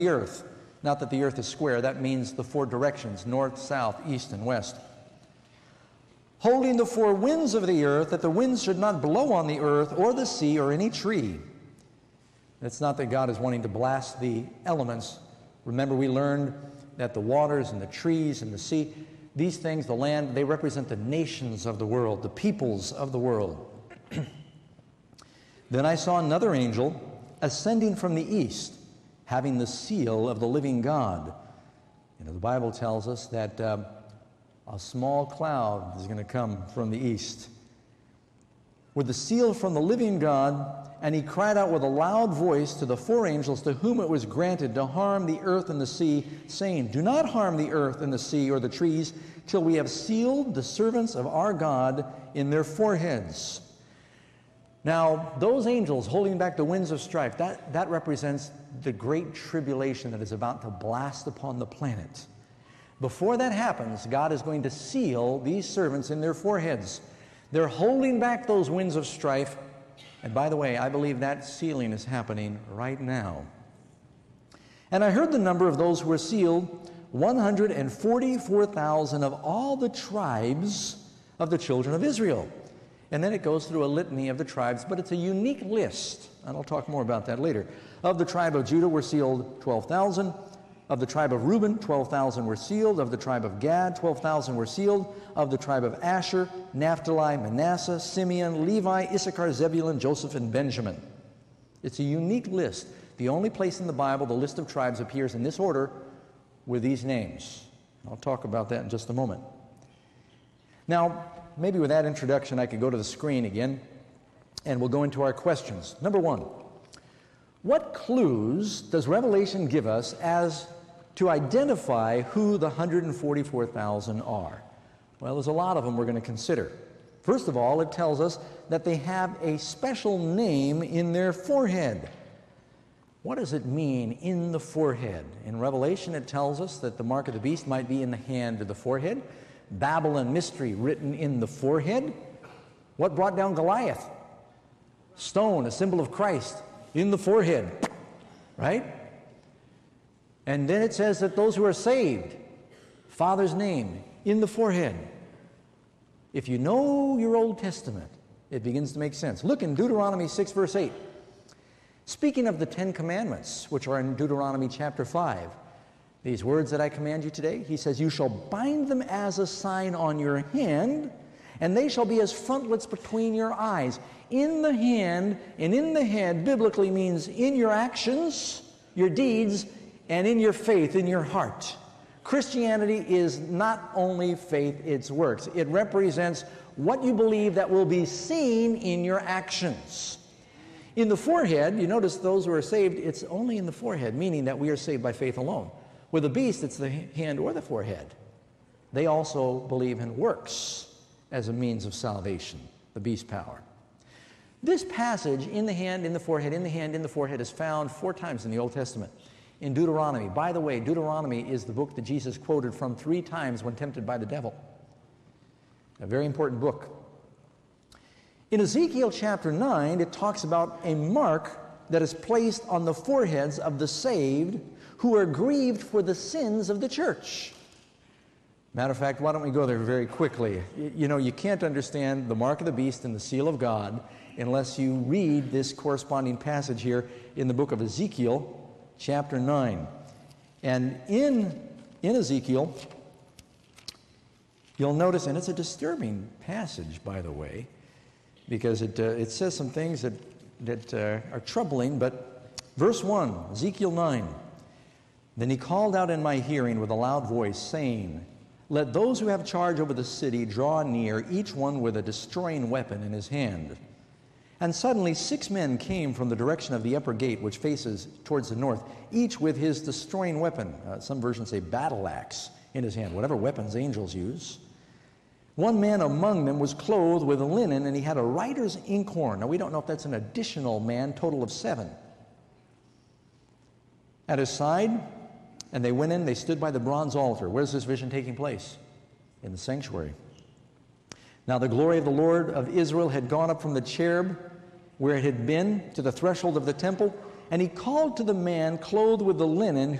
the earth. Not that the earth is square, that means the four directions, north, south, east, and west. Holding the four winds of the earth, that the winds should not blow on the earth or the sea or any tree. It's not that God is wanting to blast the elements. Remember, we learned that the waters and the trees and the sea, these things, the land, they represent the nations of the world, the peoples of the world. Then I saw another angel ascending from the east, having the seal of the living God. You know, the Bible tells us that a small cloud is going to come from the east with the seal from the living God, and he cried out with a loud voice to the four angels to whom it was granted to harm the earth and the sea, saying, do not harm the earth and the sea or the trees till we have sealed the servants of our God in their foreheads. Now, those angels holding back the winds of strife, that represents the great tribulation that is about to blast upon the planet. Before that happens, God is going to seal these servants in their foreheads. They're holding back those winds of strife. And by the way, I believe that sealing is happening right now. And I heard the number of those who were sealed, 144,000 of all the tribes of the children of Israel. And then it goes through a litany of the tribes, but it's a unique list, and I'll talk more about that later. Of the tribe of Judah were sealed 12,000. Of the tribe of Reuben, 12,000 were sealed. Of the tribe of Gad, 12,000 were sealed. Of the tribe of Asher, Naphtali, Manasseh, Simeon, Levi, Issachar, Zebulun, Joseph, and Benjamin. It's a unique list. The only place in the Bible the list of tribes appears in this order with these names. I'll talk about that in just a moment. Now, maybe with that introduction, I could go to the screen again, and we'll go into our questions. Number one, what clues does Revelation give us as to identify who the 144,000 are? Well, there's a lot of them we're going to consider. First of all, it tells us that they have a special name in their forehead. What does it mean, in the forehead? In Revelation, it tells us that the mark of the beast might be in the hand or the forehead. Babylon mystery written in the forehead. What brought down Goliath? Stone, a symbol of Christ, in the forehead, right? And then it says that those who are saved, Father's name, in the forehead. If you know your Old Testament, it begins to make sense. Look in Deuteronomy 6, verse 8. Speaking of the Ten Commandments, which are in Deuteronomy chapter 5, these words that I command you today, he says, you shall bind them as a sign on your hand, and they shall be as frontlets between your eyes. In the hand and in the head biblically means in your actions, your deeds, and in your faith, in your heart. Christianity is not only faith, it's works. It represents what you believe that will be seen in your actions. In the forehead, you notice those who are saved, it's only in the forehead, meaning that we are saved by faith alone. With the beast, it's the hand or the forehead. They also believe in works as a means of salvation, the beast power. This passage, in the hand, in the forehead, in the hand, in the forehead, is found 4 times in the Old Testament. In Deuteronomy. By the way, Deuteronomy is the book that Jesus quoted from 3 times when tempted by the devil. A very important book. In Ezekiel chapter 9, it talks about a mark that is placed on the foreheads of the saved who are grieved for the sins of the church. Matter of fact, why don't we go there very quickly? You know, you can't understand the mark of the beast and the seal of God unless you read this corresponding passage here in the book of Ezekiel, chapter 9. And in Ezekiel, you'll notice, and it's a disturbing passage, by the way, because it says some things that are troubling, but verse 1, Ezekiel 9, then he called out in my hearing with a loud voice, saying, let those who have charge over the city draw near, each one with a destroying weapon in his hand. And suddenly 6 men came from the direction of the upper gate, which faces towards the north, each with his destroying weapon, some versions say battle axe, in his hand, whatever weapons angels use. One man among them was clothed with linen, and he had a writer's inkhorn. Now, we don't know if that's an additional man, total of 7. At his side, and they went in, they stood by the bronze altar. Where's this vision taking place? In the sanctuary. Now the glory of the Lord of Israel had gone up from the cherub where it had been to the threshold of the temple, And he called to the man clothed with the linen